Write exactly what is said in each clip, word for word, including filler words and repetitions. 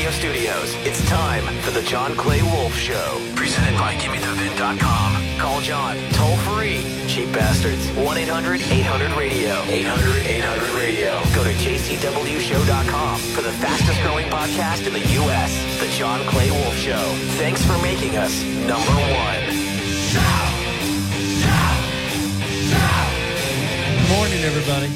Radio Studios. It's time for the John Clay Wolf Show. Presented by Gimme The Vin dot com. Call John, toll free. Cheap bastards. one eight hundred eight hundred radio. eight hundred eight hundred radio. Go to J C W show dot com for the fastest growing podcast in the U S. The John Clay Wolf Show. Thanks for making us number one. Shout! Shout! Shout! Good morning, everybody.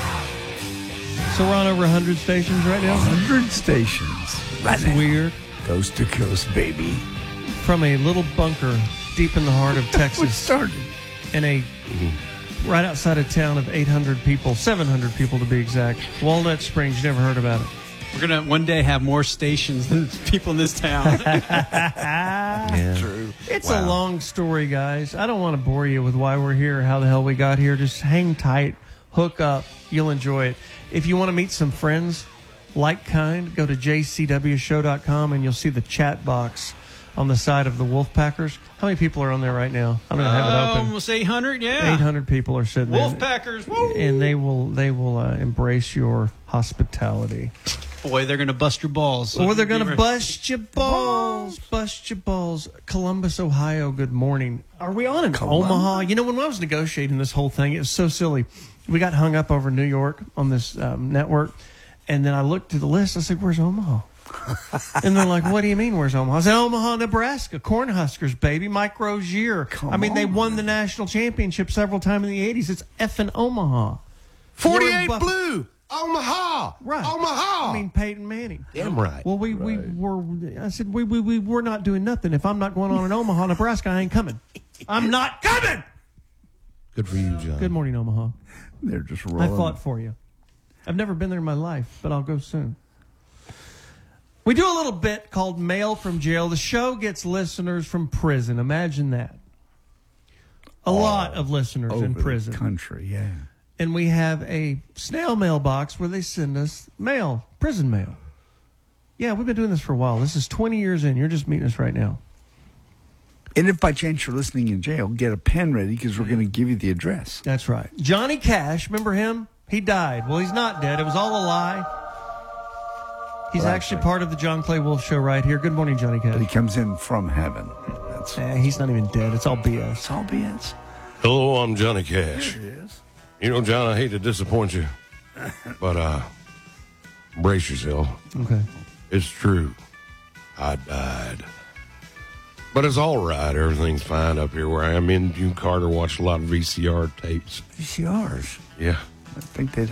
So we're on over one hundred stations right now? one hundred stations. That's weird. Coast to coast, baby. From a little bunker deep in the heart of Texas. We started. In a, right outside a town of eight hundred people, seven hundred people to be exact. Walnut Springs, you never heard about it. We're going to one day have more stations than people in this town. Yeah. True. It's Wow. a long story, guys. I don't want to bore you with why we're here, how the hell we got here. Just hang tight, hook up. You'll enjoy it. If you want to meet some friends, like kind, go to J C W show dot com and you'll see the chat box on the side of the Wolfpackers. How many people are on there right now? I'm going to have it Uh, open. almost eight hundred, yeah. eight hundred people are sitting there. Wolfpackers, woo! And they will they will uh, embrace your hospitality. Boy, they're going to bust your balls. So Or they're be going to re- bust your balls. Bust your balls. Columbus, Ohio, good morning. Are we on in Columbus? Omaha? You know, when I was negotiating this whole thing, it was so silly. We got hung up over New York on this um, network. And then I looked to the list. I said, where's Omaha? And they're like, what do you mean, where's Omaha? I said, Omaha, Nebraska. Cornhuskers, baby. Mike Rozier. Come I mean, they on. won the national championship several times in the eighties. It's effing Omaha. forty-eight Warren Buff- Blue. Omaha. Right. Omaha. I mean, Peyton Manning. Damn right. Well, we, we were, I said, we, we, we, we're not doing nothing. If I'm not going on in Omaha, Nebraska, I ain't coming. I'm not coming. Good for you, John. Good morning, Omaha. They're just I rolling. fought for you. I've never been there in my life, but I'll go soon. We do a little bit called Mail from Jail. The show gets listeners from prison. Imagine that. A lot of listeners Over in the prison. country, yeah. And we have a snail mail box where they send us mail, prison mail. Yeah, we've been doing this for a while. This is twenty years in. You're just meeting us right now. And if by chance you're listening in jail, get a pen ready because we're going to give you the address. That's right. Johnny Cash, remember him? He died. Well, he's not dead. It was all a lie. He's Well, actually actually- part of the John Clay Wolf Show right here. Good morning, Johnny But he Cash. comes in from heaven. That's Eh, he's not even dead. It's all B S. it's all B S. Hello, I'm Johnny Cash. There it is. You know, John, I hate to disappoint you, but uh, brace yourself. Okay. It's true. I died. But it's all right. Everything's fine up here where I am. Me and June Carter watched a lot of V C R tapes. V C Rs. Yeah. I think they'd